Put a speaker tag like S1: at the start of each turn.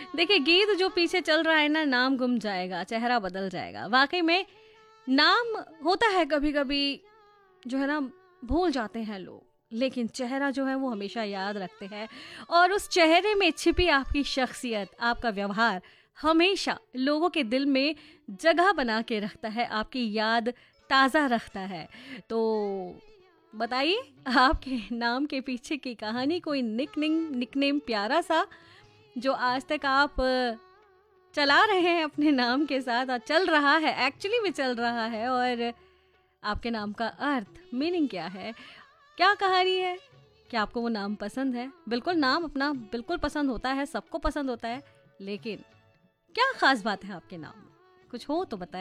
S1: देखिए, गीत जो पीछे चल रहा है ना, नाम गुम जाएगा, चेहरा बदल जाएगा। वाकई में नाम होता है कभी कभी जो है ना, भूल जाते हैं लोग, लेकिन चेहरा जो है वो हमेशा याद रखते हैं। और उस चेहरे में छिपी आपकी शख्सियत, आपका व्यवहार हमेशा लोगों के दिल में जगह बना के रखता है, आपकी याद ताज़ा रखता है। तो बताइए, आपके नाम के पीछे की कहानी, कोई निकनेम प्यारा सा जो आज तक आप चला रहे हैं अपने नाम के साथ, और चल रहा है, एक्चुअली में चल रहा है। और आपके नाम का अर्थ, मीनिंग क्या है, क्या कहानी है? क्या आपको वो नाम पसंद है? बिल्कुल, नाम अपना बिल्कुल पसंद होता है, सबको पसंद होता है, लेकिन क्या खास बात है आपके नाम में? कुछ हो तो बताएं।